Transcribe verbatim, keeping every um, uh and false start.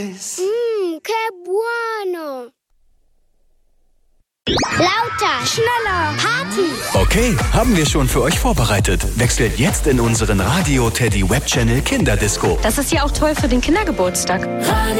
Mmm, que bueno. Lauter, schneller, Party. Okay, haben wir schon für euch vorbereitet. Wechselt jetzt in unseren Radio Teddy Web Channel Kinderdisco. Das ist ja auch toll für den Kindergeburtstag. Radio